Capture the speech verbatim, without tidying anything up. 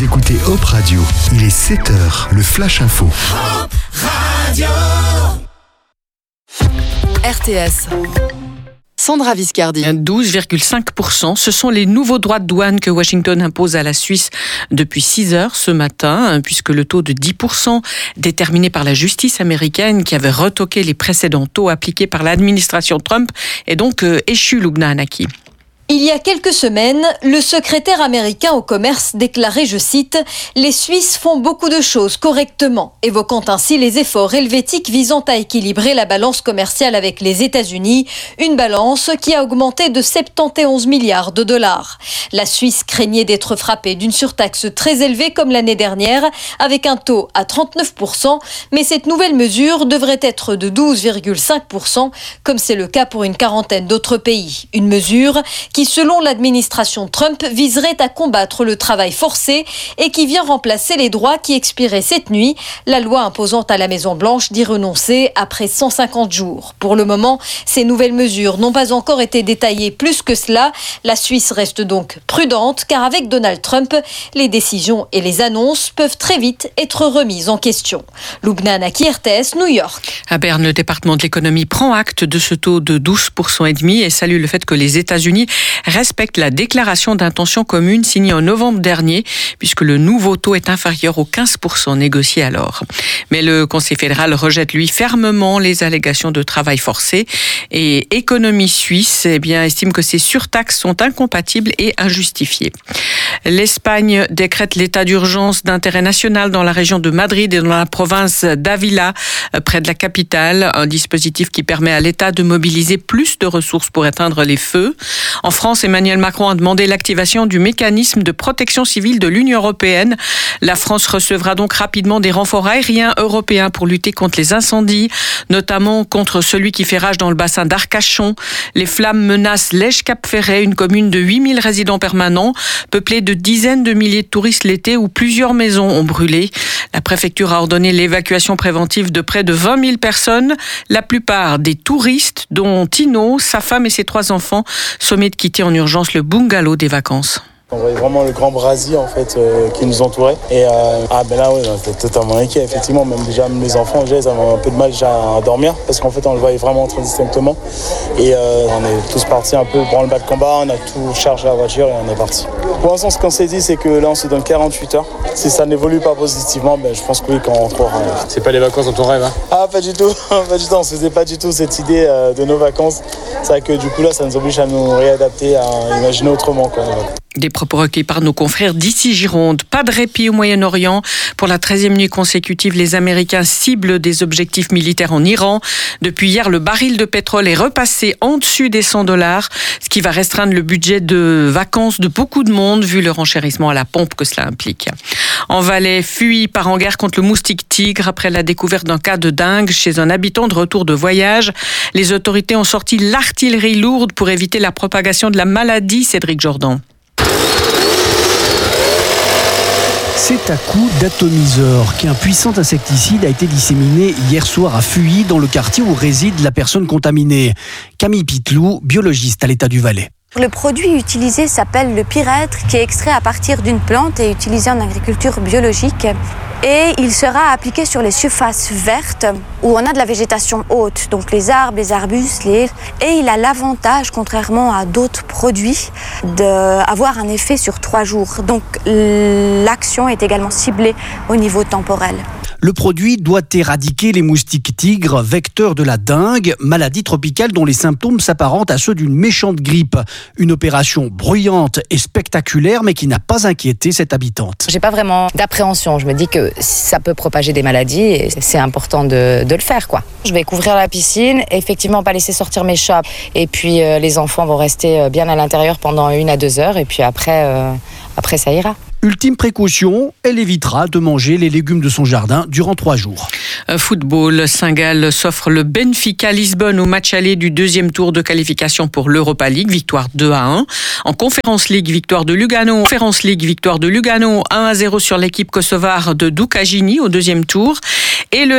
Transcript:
Vous écoutez Hop Radio. Il est sept heures, le Flash Info. Hop Radio. R T S. Sandra Viscardi. douze virgule cinq pour cent, ce sont les nouveaux droits de douane que Washington impose à la Suisse depuis six heures ce matin, puisque le taux de dix pour cent déterminé par la justice américaine qui avait retoqué les précédents taux appliqués par l'administration Trump est donc euh, échu, Lubna Anaki. Il y a quelques semaines, le secrétaire américain au commerce déclarait, je cite, « Les Suisses font beaucoup de choses correctement », évoquant ainsi les efforts helvétiques visant à équilibrer la balance commerciale avec les États-Unis, une balance qui a augmenté de soixante et onze milliards de dollars. La Suisse craignait d'être frappée d'une surtaxe très élevée comme l'année dernière, avec un taux à trente-neuf pour cent, mais cette nouvelle mesure devrait être de douze virgule cinq pour cent, comme c'est le cas pour une quarantaine d'autres pays. Une mesure qui, selon l'administration Trump, viserait à combattre le travail forcé et qui vient remplacer les droits qui expiraient cette nuit, la loi imposant à la Maison-Blanche d'y renoncer après cent cinquante jours. Pour le moment, ces nouvelles mesures n'ont pas encore été détaillées plus que cela. La Suisse reste donc prudente, car avec Donald Trump, les décisions et les annonces peuvent très vite être remises en question. Lubna Anaki, R T S, New York. À Berne, le département de l'économie prend acte de ce taux de douze pour cent et demi et salue le fait que les États-Unis respecte la déclaration d'intention commune signée en novembre dernier, puisque le nouveau taux est inférieur aux quinze pour cent négociés alors. Mais le Conseil fédéral rejette, lui, fermement les allégations de travail forcé et Économie suisse eh bien, estime que ces surtaxes sont incompatibles et injustifiées. L'Espagne décrète l'état d'urgence d'intérêt national dans la région de Madrid et dans la province d'Ávila, près de la capitale, un dispositif qui permet à l'État de mobiliser plus de ressources pour éteindre les feux. En France, Emmanuel Macron a demandé l'activation du mécanisme de protection civile de l'Union européenne. La France recevra donc rapidement des renforts aériens européens pour lutter contre les incendies, notamment contre celui qui fait rage dans le bassin d'Arcachon. Les flammes menacent Lège-Cap-Ferret, une commune de huit mille résidents permanents, peuplée de dizaines de milliers de touristes l'été où plusieurs maisons ont brûlé. La préfecture a ordonné l'évacuation préventive de près de vingt mille personnes, la plupart des touristes, dont Tino, sa femme et ses trois enfants, sommés de quitter en urgence le bungalow des vacances. On voyait vraiment le grand brasier en fait euh, qui nous entourait et euh, ah ben là ouais c'était totalement inquiet effectivement, même déjà même les enfants déjà ils avaient un peu de mal déjà à dormir parce qu'en fait on le voyait vraiment très distinctement et euh, on est tous partis un peu branle-bas de combat, on a tout chargé la voiture et on est parti. Pour l'instant ce qu'on s'est dit c'est que là on se donne quarante-huit heures, si ça n'évolue pas positivement ben je pense que oui qu'on court. Euh... C'est pas les vacances dont on rêve hein? Ah pas du tout, pas du tout, on se faisait pas du tout cette idée euh, de nos vacances, c'est vrai que du coup là ça nous oblige à nous réadapter, à imaginer autrement quoi. Des propos recueillis par nos confrères d'ici Gironde. Pas de répit au Moyen-Orient. Pour la treizième nuit consécutive, les Américains ciblent des objectifs militaires en Iran. Depuis hier, le baril de pétrole est repassé en dessus des cent dollars, ce qui va restreindre le budget de vacances de beaucoup de monde, vu le renchérissement à la pompe que cela implique. En Valais, fuit part en guerre contre le moustique tigre après la découverte d'un cas de dengue chez un habitant de retour de voyage. Les autorités ont sorti l'artillerie lourde pour éviter la propagation de la maladie, Cédric Jordan. C'est à coup d'atomiseur qu'un puissant insecticide a été disséminé hier soir à Fuy, dans le quartier où réside la personne contaminée. Camille Pitlou, biologiste à l'État du Valais. Le produit utilisé s'appelle le pyrètre, qui est extrait à partir d'une plante et utilisé en agriculture biologique. Et il sera appliqué sur les surfaces vertes où on a de la végétation haute, donc les arbres, les arbustes, les... Et il a l'avantage, contrairement à d'autres produits, d'avoir un effet sur trois jours. Donc l'action est également ciblée au niveau temporel. Le produit doit éradiquer les moustiques tigres, vecteurs de la dengue, maladie tropicale dont les symptômes s'apparentent à ceux d'une méchante grippe. Une opération bruyante et spectaculaire, mais qui n'a pas inquiété cette habitante. J'ai pas vraiment d'appréhension. Je me dis que ça peut propager des maladies et c'est important de, de le faire, quoi. Je vais couvrir la piscine, effectivement pas laisser sortir mes chats. Et puis euh, les enfants vont rester bien à l'intérieur pendant une à deux heures. Et puis après, euh, après ça ira. Ultime précaution, elle évitera de manger les légumes de son jardin durant trois jours. Football, Saint-Gall s'offre le Benfica Lisbonne au match aller du deuxième tour de qualification pour l'Europa League, victoire deux à un. En Conference League, victoire de Lugano. Conference League, victoire de Lugano, un à zéro sur l'équipe kosovare de Dukagini au deuxième tour. Et le